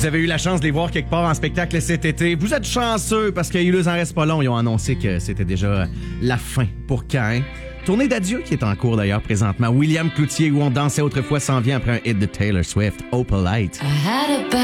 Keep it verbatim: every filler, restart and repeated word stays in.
vous avez eu la chance de les voir quelque part en spectacle cet été, vous êtes chanceux parce qu'il nous en reste pas long. Ils ont annoncé que c'était déjà la fin pour Caïn. Tournée d'adieu qui est en cours d'ailleurs présentement. William Cloutier, où on dansait autrefois, s'en vient après un hit de Taylor Swift, Opalite.